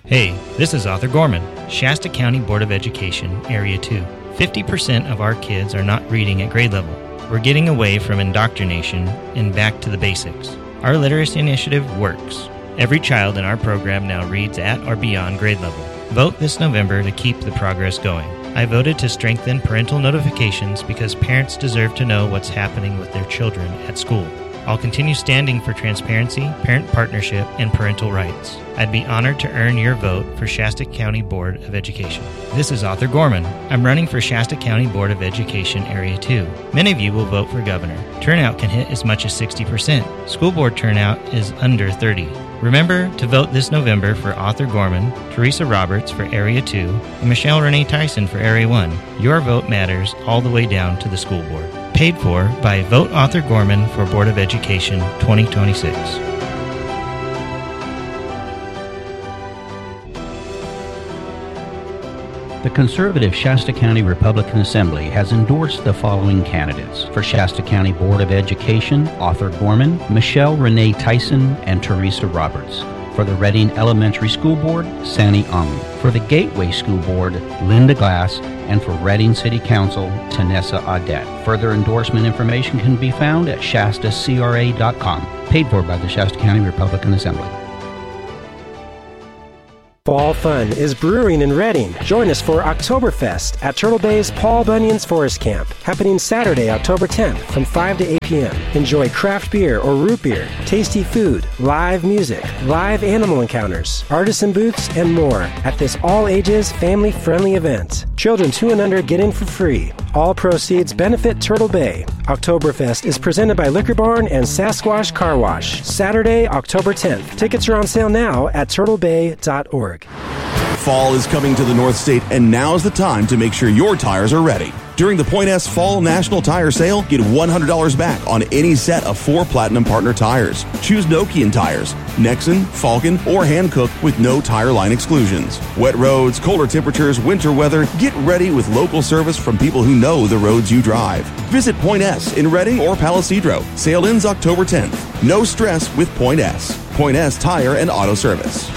Hey, this is Arthur Gorman, Shasta County Board of Education, Area 2. 50% of our kids are not reading at grade level. We're getting away from indoctrination and back to the basics. Our literacy initiative works. Every child in our program now reads at or beyond grade level. Vote this November to keep the progress going. I voted to strengthen parental notifications because parents deserve to know what's happening with their children at school. I'll continue standing for transparency, parent partnership, and parental rights. I'd be honored to earn your vote for Shasta County Board of Education. This is Arthur Gorman. I'm running for Shasta County Board of Education Area 2. Many of you will vote for governor. Turnout can hit as much as 60%. School board turnout is under 30%. Remember to vote this November for Arthur Gorman, Teresa Roberts for Area 2, and Michelle Renee Tyson for Area 1. Your vote matters all the way down to the school board. Paid for by Vote Arthur Gorman for Board of Education 2026. The conservative Shasta County Republican Assembly has endorsed the following candidates for Shasta County Board of Education: Arthur Gorman, Michelle Renee Tyson, and Teresa Roberts. For the Reading Elementary School Board, Sani Ung. For the Gateway School Board, Linda Glass. And for Reading City Council, Tanessa Audette. Further endorsement information can be found at shastacra.com. Paid for by the Shasta County Republican Assembly. Fall fun is brewing in Reading. Join us for Oktoberfest at Turtle Bay's Paul Bunyan's Forest Camp, happening Saturday, October 10th from 5 to 8 p.m. Enjoy craft beer or root beer, tasty food, live music, live animal encounters, artisan booths, and more at this all-ages, family-friendly event. Children 2 and under get in for free. All proceeds benefit Turtle Bay. Oktoberfest is presented by Liquor Barn and Sasquatch Car Wash. Saturday, October 10th. Tickets are on sale now at turtlebay.org. Fall is coming to the North State, and now's the time to make sure your tires are ready. During the Point S Fall National Tire Sale, get $100 back on any set of 4 Platinum Partner tires. Choose Nokian tires, Nexen, Falcon, or Hankook with no tire line exclusions. Wet roads, colder temperatures, winter weather, get ready with local service from people who know the roads you drive. Visit Point S in Reading or Palisadro. Sale ends October 10th. No stress with Point S. Point S Tire and Auto Service.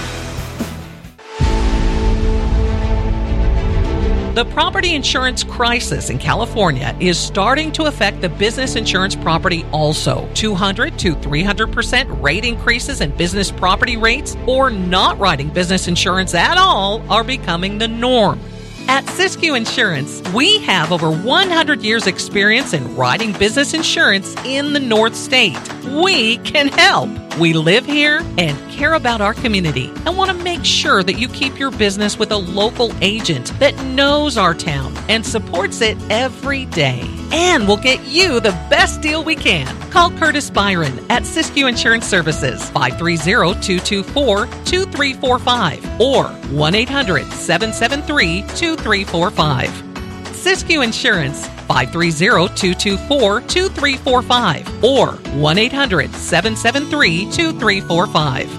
The property insurance crisis in California is starting to affect the business insurance property also. 200 to 300% rate increases in business property rates or not writing business insurance at all are becoming the norm. At Siskiyou Insurance, we have over 100 years experience in writing business insurance in the North State. We can help. We live here and care about our community and want to make sure that you keep your business with a local agent that knows our town and supports it every day. And we'll get you the best deal we can. Call Curtis Byron at Siskiyou Insurance Services, 530-224-2345 or 1-800-773-2345. Siskiyou Insurance, 530-224-2345 or 1-800-773-2345.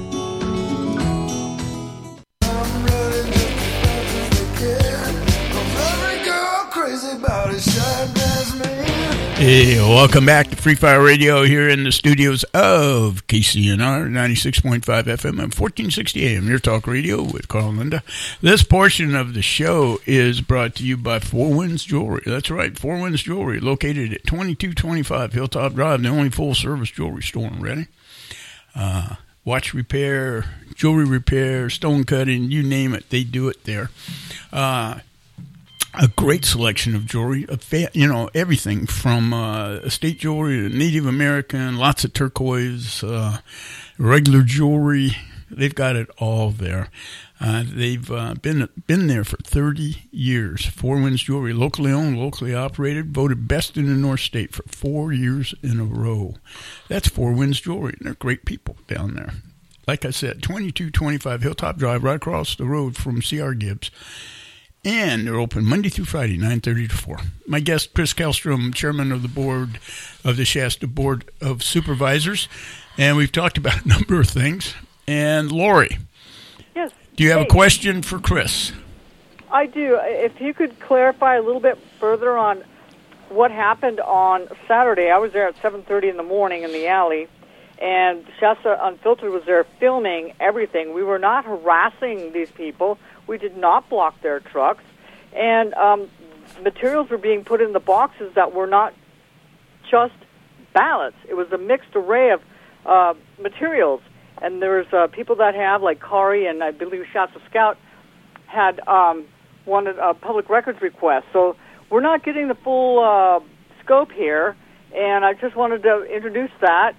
Hey, welcome back to Free Fire Radio here in the studios of KCNR 96.5 FM and 1460 AM, your talk radio with Carl and Linda. This portion of the show is brought to you by Four Winds Jewelry. That's right, Four Winds Jewelry, located at 2225 Hilltop Drive, the only full-service jewelry store in Reading. Watch repair, jewelry repair, stone cutting, you name it, they do it there. A great selection of jewelry, everything from estate jewelry to Native American, lots of turquoise, regular jewelry. They've got it all there. They've been there for 30 years. Four Winds Jewelry, locally owned, locally operated, voted best in the North State for 4 years in a row. That's Four Winds Jewelry, and they're great people down there. Like I said, 2225 Hilltop Drive, right across the road from C.R. Gibbs. And they're open Monday through Friday, 9:30 to 4. My guest, Chris Kellstrom, chairman of the board of the Shasta Board of Supervisors. And we've talked about a number of things. And Lori, yes. Do you have a question for Chris? I do. If you could clarify a little bit further on what happened on Saturday. I was there at 7:30 in the morning in the alley, and Shasta Unfiltered was there filming everything. We were not harassing these people. We did not block their trucks. And materials were being put in the boxes that were not just ballots. It was a mixed array of materials. And there's people that have, like Kari and I believe Shasta Scout, had wanted a public records request. So we're not getting the full scope here, and I just wanted to introduce that.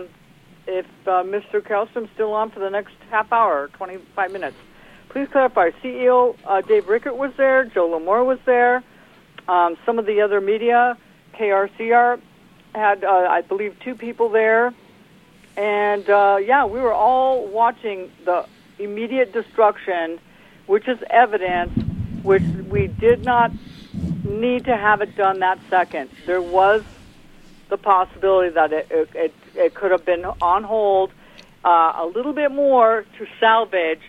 If Mr. Karlstrom's still on for the next half hour, 25 minutes, please clarify. CEO Dave Rickert was there, Joe Lamore was there, some of the other media, KRCR had, I believe, 2 people there. And, we were all watching the immediate destruction, which is evidence, which we did not need to have it done that second. There was the possibility that it could have been on hold a little bit more to salvage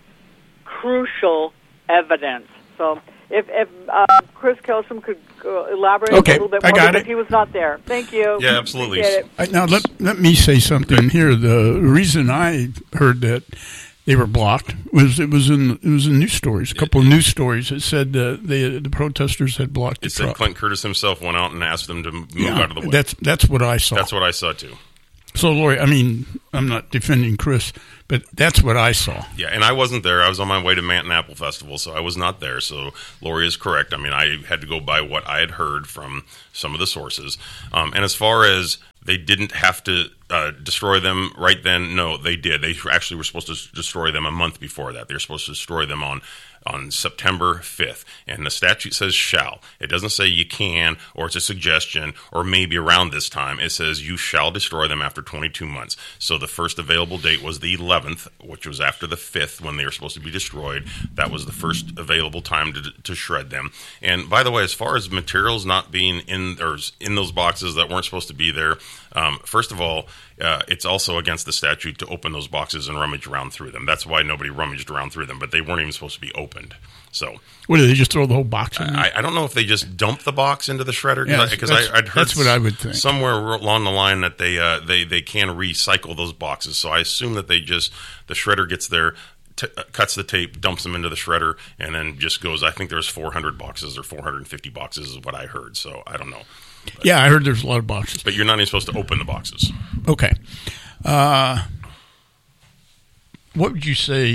crucial evidence. So if Chris Karlstrom could elaborate a little bit more, because he was not there. Thank you. Yeah, absolutely. Now, let me say something here. The reason I heard that they were blocked was it was in news stories. A couple of news stories that said the protesters had blocked the truck. It said Clint Curtis himself went out and asked them to move out of the way. That's what I saw. That's what I saw too. So, Lori, I mean, I'm not defending Chris, but that's what I saw. Yeah, and I wasn't there. I was on my way to Manton Apple Festival, so I was not there. So Lori is correct. I mean, I had to go by what I had heard from some of the sources. And as far as they didn't have to destroy them right then, no, they did. They actually were supposed to destroy them a month before that. They were supposed to destroy them on September 5th. And the statute says shall. It doesn't say you can, or it's a suggestion, or maybe around this time. It says you shall destroy them after 22 months. So the first available date was the 11th, which was after the 5th when they were supposed to be destroyed. That was the first available time to shred them. And by the way, as far as materials not being in those boxes that weren't supposed to be there, first of all, it's also against the statute to open those boxes and rummage around through them. That's why nobody rummaged around through them, but they weren't even supposed to be opened. So, what did they just throw the whole box in? I don't know if they just dumped the box into the shredder, because I'd heard that's what I would think. Somewhere along the line that they can recycle those boxes. So I assume that the shredder gets there, cuts the tape, dumps them into the shredder, and then just goes. I think there's 400 boxes or 450 boxes is what I heard. So I don't know. But, yeah, I heard there's a lot of boxes. But you're not even supposed to open the boxes. Okay. What would you say,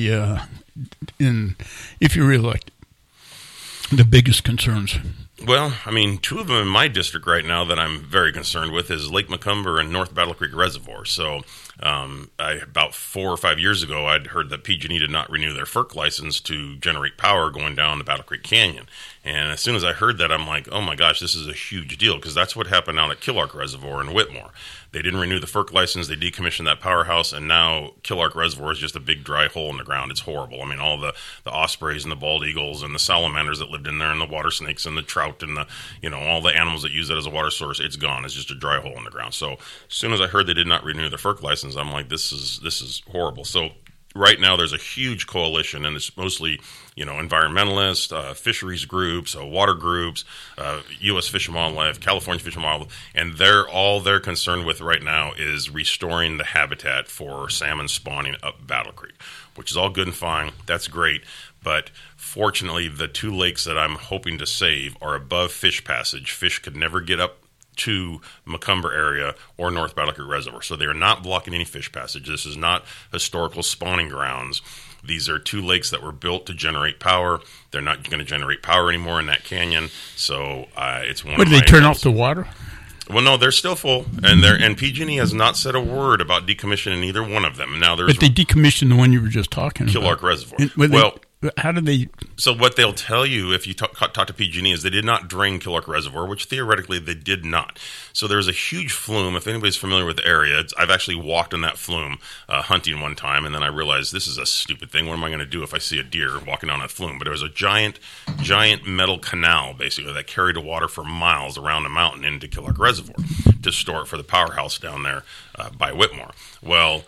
if you're reelected, the biggest concerns? Well, I mean, 2 of them in my district right now that I'm very concerned with is Lake Macomber and North Battle Creek Reservoir. So about 4 or 5 years ago, I'd heard that PG&E did not renew their FERC license to generate power going down the Battle Creek Canyon. And as soon as I heard that, I'm like, oh my gosh, this is a huge deal, because that's what happened out at Killark Reservoir in Whitmore. They didn't renew the FERC license, they decommissioned that powerhouse, and now Killark Reservoir is just a big dry hole in the ground. It's horrible. I mean, all the ospreys and the bald eagles and the salamanders that lived in there and the water snakes and the trout and all the animals that use it as a water source, it's gone. It's just a dry hole in the ground. So as soon as I heard they did not renew the FERC license, I'm like, this is horrible. So right now there's a huge coalition, and it's mostly environmentalists, fisheries groups, water groups, U.S. Fish and Wildlife, California Fish and Wildlife, and they're concerned with right now is restoring the habitat for salmon spawning up Battle Creek, which is all good and fine. That's great, but fortunately, the 2 lakes that I'm hoping to save are above fish passage. Fish could never get up to Macomber area or North Battle Creek Reservoir, so they are not blocking any fish passage. This is not historical spawning grounds. These are 2 lakes that were built to generate power. They're not going to generate power anymore in that canyon, so it's one. Did they turn off the water? Well, no, they're still full, and PG&E has not said a word about decommissioning either one of them. Now, but they decommissioned the one you were just talking about, Killark Reservoir. How did they? So what they'll tell you if you talk to PG&E is they did not drain Killark Reservoir, which theoretically they did not. So there's a huge flume. If anybody's familiar with the area, I've actually walked in that flume hunting one time, and then I realized this is a stupid thing. What am I going to do if I see a deer walking down that flume? But it was a giant metal canal, basically, that carried the water for miles around the mountain into Killark Reservoir to store it for the powerhouse down there by Whitmore. Well,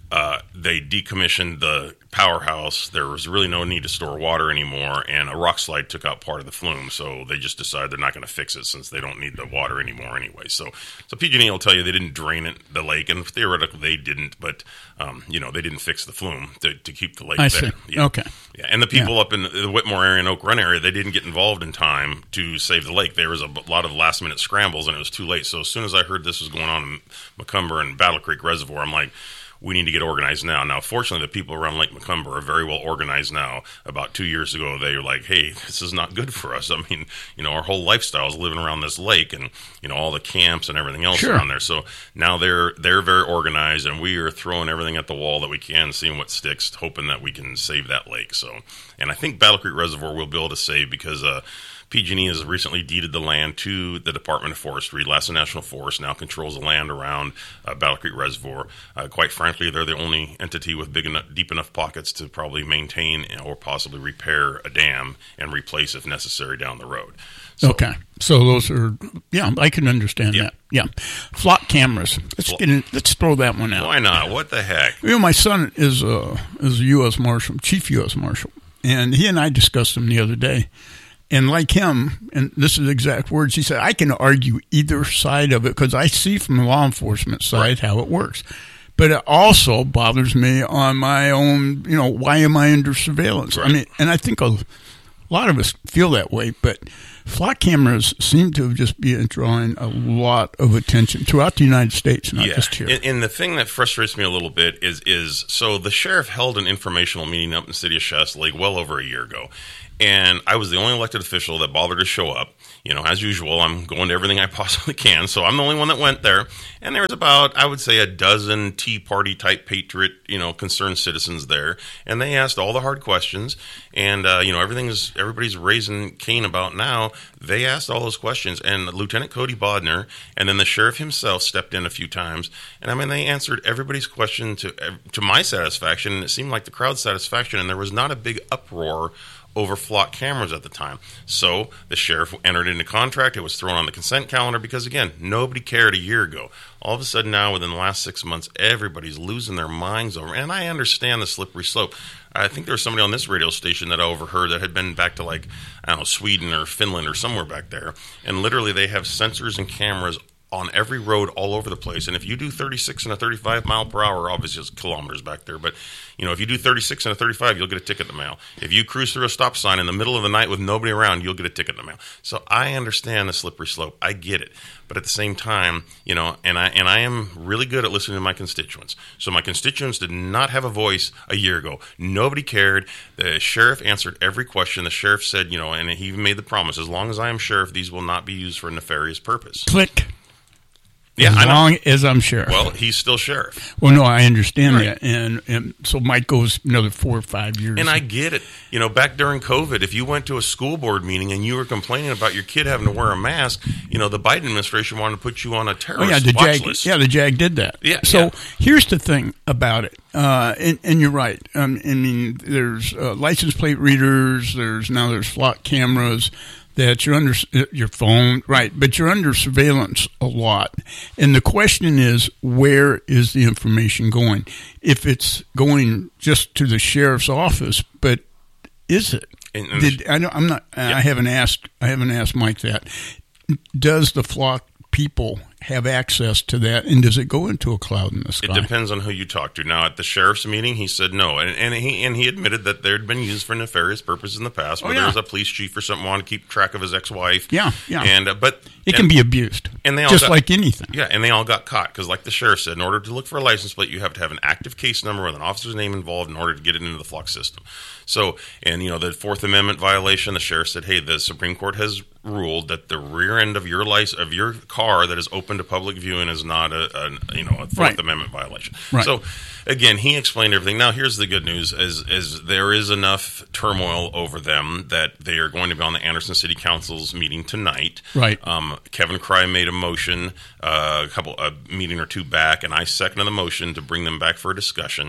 they decommissioned the powerhouse. There was really no need to store water anymore, and a rock slide took out part of the flume. So they just decided they're not going to fix it since they don't need the water anymore anyway. So PG&E will tell you they didn't drain the lake, and theoretically they didn't, but they didn't fix the flume to keep the lake there. See. Yeah. Okay. Yeah, and the people up in the Whitmore area and Oak Run area, they didn't get involved in time to save the lake. There was a lot of last-minute scrambles, and it was too late. So as soon as I heard this was going on in Macomber and Battle Creek Reservoir, I'm like, we need to get organized now. Now, fortunately, the people around Lake Macomber are very well organized now. About 2 years ago, they were like, hey, this is not good for us. I mean, our whole lifestyle is living around this lake and, all the camps and everything else around there. So now they're very organized, and we are throwing everything at the wall that we can, seeing what sticks, hoping that we can save that lake. So, and I think Battle Creek Reservoir we'll be able to save because PG&E has recently deeded the land to the Department of Forestry. Lassen National Forest now controls the land around Battle Creek Reservoir. Quite frankly, they're the only entity with deep enough pockets to probably maintain or possibly repair a dam and replace if necessary down the road. So, okay. So those are, I can understand that. Yeah. Flock cameras. Let's throw that one out. Why not? What the heck? My son is a U.S. Marshal, Chief U.S. Marshal, and he and I discussed them the other day. And like him, and this is the exact words, he said, I can argue either side of it because I see from the law enforcement side how it works. But it also bothers me on my own, why am I under surveillance? Right. I mean, and I think a lot of us feel that way, but flock cameras seem to just be drawing a lot of attention throughout the United States, not just here. And the thing that frustrates me a little bit is so the sheriff held an informational meeting up in the city of Shasta Lake well over a year ago. And I was the only elected official that bothered to show up. As usual, I'm going to everything I possibly can. So I'm the only one that went there. And there was about, I would say, a dozen Tea Party type patriot, concerned citizens there. And they asked all the hard questions. And, everybody's raising Cain about now. They asked all those questions. And Lieutenant Cody Bodner and then the sheriff himself stepped in a few times. And they answered everybody's question to my satisfaction. And it seemed like the crowd's satisfaction. And there was not a big uproar over flock cameras at the time. So the sheriff entered into contract. It was thrown on the consent calendar because, again, nobody cared a year ago. All of a sudden now, within the last 6 months, everybody's losing their minds over. And I understand the slippery slope. I think there was somebody on this radio station that I overheard that had been back to Sweden or Finland or somewhere back there. And literally they have sensors and cameras on every road all over the place. And if you do 36 and a 35 mile per hour, obviously it's kilometers back there, but if you do 36 and a 35, you'll get a ticket in the mail. If you cruise through a stop sign in the middle of the night with nobody around, you'll get a ticket in the mail. So I understand the slippery slope. I get it. But at the same time, and I am really good at listening to my constituents. So my constituents did not have a voice a year ago. Nobody cared. The sheriff answered every question. The sheriff said, and he even made the promise, as long as I am sheriff, these will not be used for a nefarious purpose. Click. Yeah, as long as I'm sheriff. Well, he's still sheriff. Well, no, I understand that. And so Mike goes another 4 or 5 years. And I get it. Back during COVID, if you went to a school board meeting and you were complaining about your kid having to wear a mask, the Biden administration wanted to put you on a terrorist watch list. Yeah, the JAG did that. Yeah. So here's the thing about it. And you're right. There's license plate readers. There's flock cameras. That you're under your phone, right, but you're under surveillance a lot. And the question is, where is the information going? If it's going just to the sheriff's office, but is it? I haven't asked Mike that. Does the flock people have access to that, and does it go into a cloud in the sky? It depends on who you talk to. Now, at the sheriff's meeting, he said no, and he admitted that they had been used for nefarious purposes in the past. Where there was a police chief or something wanted to keep track of his ex-wife. Yeah. But it can be abused, and they all like anything. Yeah, and they all got caught because, like the sheriff said, in order to look for a license plate, you have to have an active case number with an officer's name involved in order to get it into the flock system. So, and the Fourth Amendment violation, the sheriff said, hey, the Supreme Court has ruled that the rear end of your car that is open to public viewing is not a Fourth Amendment violation. Right. So, again, he explained everything. Now, here's the good news: is there is enough turmoil over them that they are going to be on the Anderson City Council's meeting tonight. Right. Kevin Cry made a motion a meeting or two back, and I seconded the motion to bring them back for a discussion.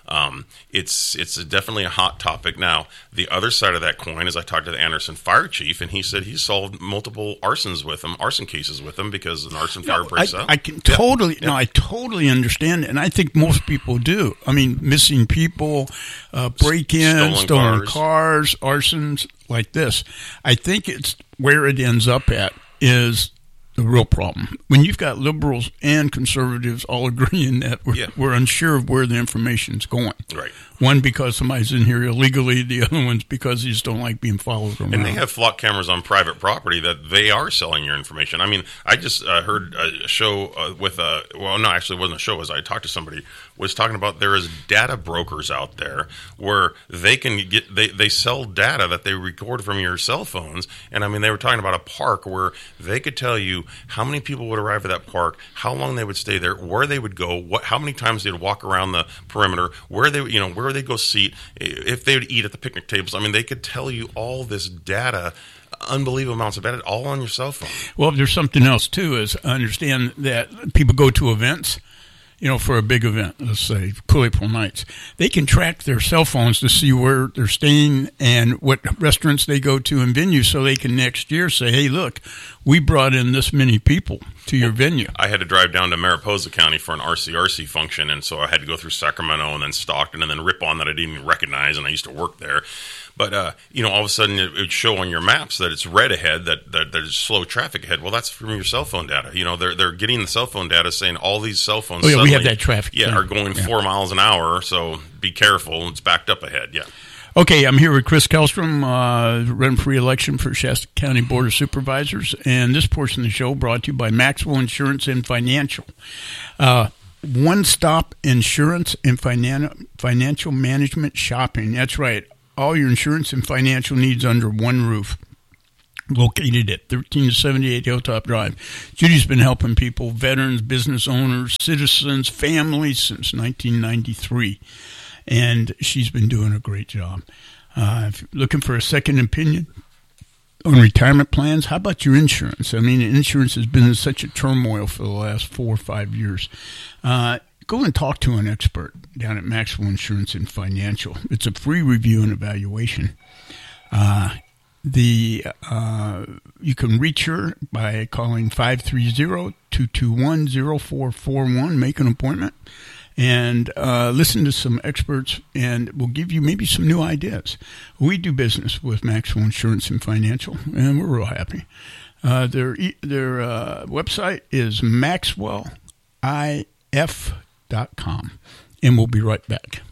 It's definitely a hot topic. Now, the other side of that coin is I talked to the Anderson fire chief, and he said he solved multiple arson cases with them because an arson fire breaks out. I can totally, I totally understand it, and I think most people do. I mean, missing people, break-ins, stolen cars, arsons like this. I think it's where it ends up at is the real problem. When you've got liberals and conservatives all agreeing that we're unsure of where the information's going. Right. One because somebody's in here illegally, the other one's because they just don't like being followed around. And they have flock cameras on private property that they are selling your information. I mean, I just heard a show actually it wasn't a show, it was I talked to somebody, was talking about there is data brokers out there where they can they sell data that they record from your cell phones. And I mean, they were talking about a park where they could tell you how many people would arrive at that park, how long they would stay there, where they would go, how many times they'd walk around the perimeter, where they'd go seat, if they would eat at the picnic tables. I mean, they could tell you all this data, unbelievable amounts of data, all on your cell phone. Well, there's something else, too, is I understand that people go to events, for a big event, let's say Cool April Nights. They can track their cell phones to see where they're staying and what restaurants they go to and venues, so they can next year say, hey, look, we brought in this many people to your venue. I had to drive down to Mariposa County for an RCRC function, and so I had to go through Sacramento and then Stockton and then Ripon that I didn't even recognize, and I used to work there. But, all of a sudden it would show on your maps that it's red ahead, that there's slow traffic ahead. Well, that's from your cell phone data. They're getting the cell phone data saying all these cell phones we have that traffic. Are going 4 miles an hour, so be careful. It's backed up ahead, Okay, I'm here with Chris Kellstrom, running for re-election for Shasta County Board of Supervisors, and this portion of the show brought to you by Maxwell Insurance and Financial. One-stop insurance and financial management shopping. That's right. All your insurance and financial needs under one roof. Located at 1378 Hilltop Drive. Judy's been helping people, veterans, business owners, citizens, families since 1993. And she's been doing a great job. If you're looking for a second opinion on retirement plans, how about your insurance? I mean, insurance has been in such a turmoil for the last 4 or 5 years. Go and talk to an expert down at Maxwell Insurance and Financial. It's a free review and evaluation. You can reach her by calling 530-221-0441. Make an appointment and listen to some experts, and we'll give you maybe some new ideas. We do business with Maxwell Insurance and Financial, and we're real happy. Their website is maxwellif.com, and we'll be right back.